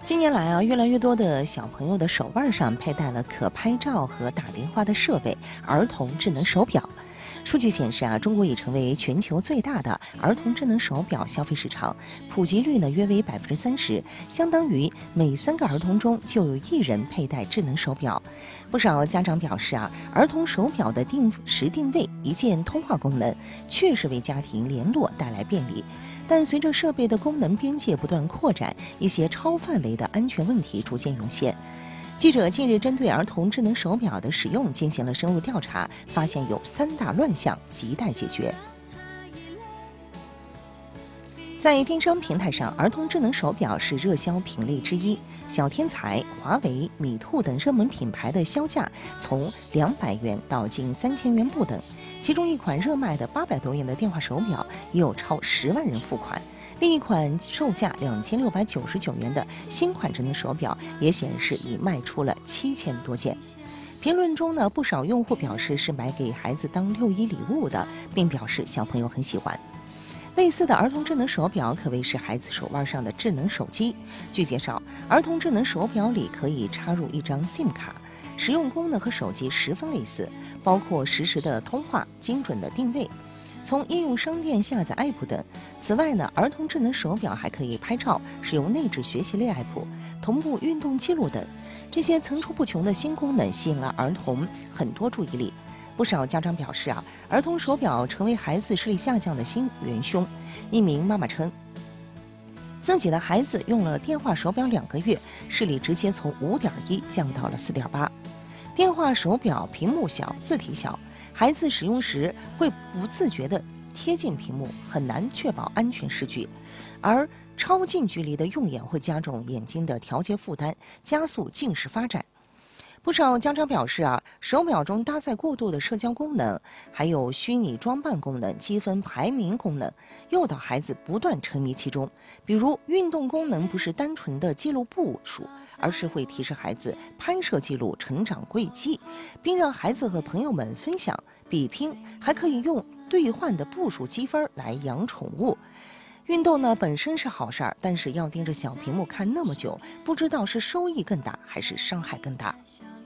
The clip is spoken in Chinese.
近年来越来越多的小朋友的手腕上佩戴了可拍照和打电话的设备——儿童智能手表。数据显示中国已成为全球最大的儿童智能手表消费市场，普及率约为30%，相当于每3个儿童中就有1人佩戴智能手表。不少家长表示儿童手表的定时定位、一键通话功能确实为家庭联络带来便利。但随着设备的功能边界不断扩展，一些超范围的安全问题逐渐涌现。记者近日针对儿童智能手表的使用进行了深入调查，发现有3大乱象，亟待解决。在电商平台上，儿童智能手表是热销品类之一。小天才、华为、米兔等热门品牌的销价从200元到近3000元不等，其中一款热卖的800多元的电话手表也有超10万人付款。另一款售价2699元的新款智能手表也显示已卖出了7000多件。评论中不少用户表示是买给孩子当6·1礼物的，并表示小朋友很喜欢。类似的儿童智能手表可谓是孩子手腕上的智能手机。据介绍，儿童智能手表里可以插入一张 SIM 卡，使用功能和手机十分类似，包括实时的通话、精准的定位，从应用商店下载 App 等。此外儿童智能手表还可以拍照，使用内置学习类 App， 同步运动记录等。这些层出不穷的新功能吸引了儿童很多注意力。不少家长表示儿童手表成为孩子视力下降的新元凶。一名妈妈称，自己的孩子用了电话手表2个月，视力直接从5.1降到了4.8。电话手表屏幕小，字体小，孩子使用时会不自觉地贴近屏幕，很难确保安全视距。而超近距离的用眼会加重眼睛的调节负担，加速近视发展。不少家长表示手表中搭载过度的社交功能，还有虚拟装扮功能、积分排名功能，诱导孩子不断沉迷其中。比如运动功能不是单纯的记录步数，而是会提示孩子拍摄记录成长轨迹，并让孩子和朋友们分享比拼，还可以用兑换的步数积分来养宠物。运动本身是好事儿，但是要盯着小屏幕看那么久，不知道是收益更大还是伤害更大。